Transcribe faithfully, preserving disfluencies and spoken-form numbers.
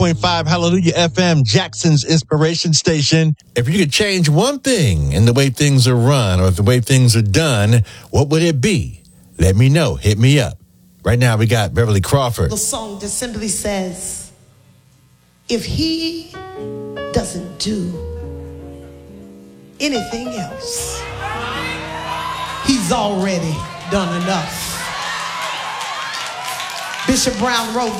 point five Hallelujah F M, Jackson's inspiration station. If you could change one thing in the way things are run or the way things are done, what would it be? Let me know. Hit me up. Right now, we got Beverly Crawford. The song just simply says, if he doesn't do anything else, he's already done enough. Bishop Brown wrote